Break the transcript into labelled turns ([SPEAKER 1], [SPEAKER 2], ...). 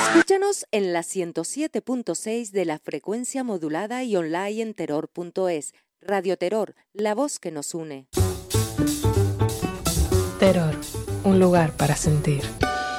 [SPEAKER 1] Escúchanos en la 107.6 de la frecuencia modulada y online en terror.es. Radio Terror, la voz que nos une.
[SPEAKER 2] Terror, un lugar para sentir.